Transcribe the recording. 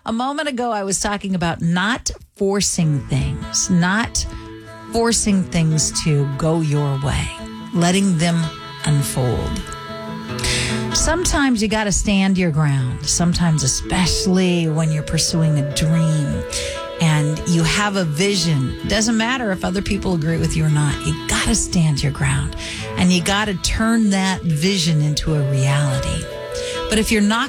A moment ago, I was talking about not forcing things to go your way, letting them unfold. Sometimes you got to stand your ground, sometimes especially when you're pursuing a dream and you have a vision. It doesn't matter if other people agree with you or not. You got to stand your ground and you got to turn that vision into a reality. But if you're not